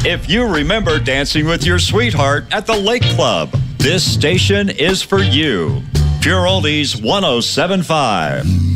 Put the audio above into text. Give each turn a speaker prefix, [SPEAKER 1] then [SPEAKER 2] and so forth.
[SPEAKER 1] If you remember dancing with your sweetheart at the Lake Club, this station is for you. Pure Oldies 107.5.